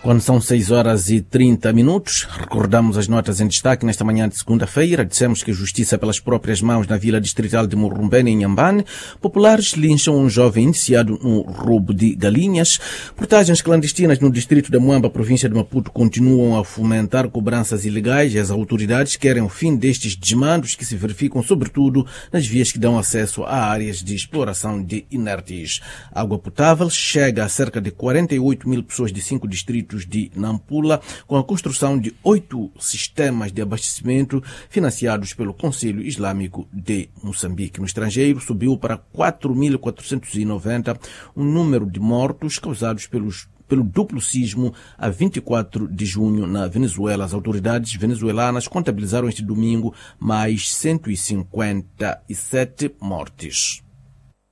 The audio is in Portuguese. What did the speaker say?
Quando são 6h30, recordamos as notas em destaque nesta manhã de segunda-feira. Dissemos que a justiça pelas próprias mãos na vila distrital de Murumbene, em Inhambane. Populares lincham um jovem iniciado no roubo de galinhas. Portagens clandestinas no distrito da Muamba, província de Maputo, continuam a fomentar cobranças ilegais e as autoridades querem o fim destes desmandos que se verificam sobretudo nas vias que dão acesso a áreas de exploração de inertes. A água potável chega a cerca de 48 mil pessoas de 5 distritos de Nampula, com a construção de 8 sistemas de abastecimento financiados pelo Conselho Islâmico de Moçambique. No estrangeiro, subiu para 4.490 o número de mortos causados pelo duplo sismo a 24 de junho na Venezuela. As autoridades venezuelanas contabilizaram este domingo mais 157 mortes.